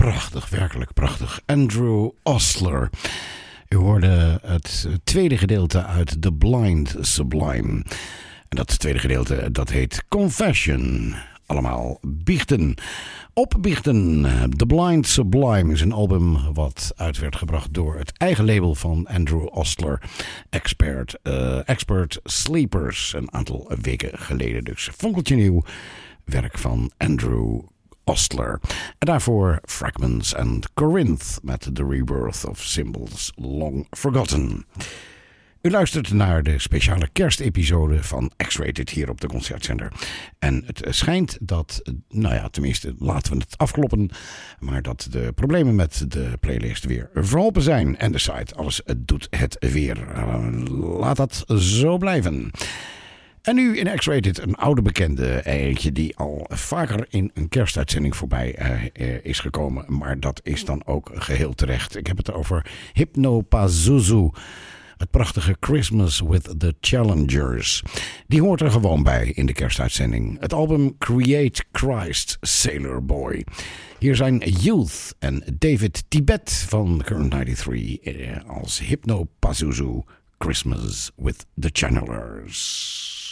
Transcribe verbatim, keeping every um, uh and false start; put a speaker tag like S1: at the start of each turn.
S1: prachtig, werkelijk prachtig. Andrew Ostler. U hoorde het tweede gedeelte uit The Blind Sublime. En dat tweede gedeelte, dat heet Confession. Allemaal biechten. Opbiechten. The Blind Sublime is een album wat uit werd gebracht door het eigen label van Andrew Ostler. Expert, uh, Expert Sleepers. Een aantal weken geleden dus. Fonkeltje nieuw werk van Andrew Ostler. En daarvoor Fragments and Corinth met The Rebirth of Symbols Long Forgotten. U luistert naar de speciale kerstepisode van X-Rated hier op de Concertzender. En het schijnt dat, nou ja, tenminste laten we het afkloppen, maar dat de problemen met de playlist weer verholpen zijn. En de site, alles doet het weer. Laat dat zo blijven. En nu in X-Rated een oude bekende, eentje die al vaker in een kerstuitzending voorbij uh, is gekomen. Maar dat is dan ook geheel terecht. Ik heb het over Hypno Pazuzu. Het prachtige Christmas with the Challengers. Die hoort er gewoon bij in de kerstuitzending. Het album Create Christ, Sailor Boy. Hier zijn Youth en David Tibet van Current negenennegentig eh, als Hypno Pazuzu Christmas with the Channelers.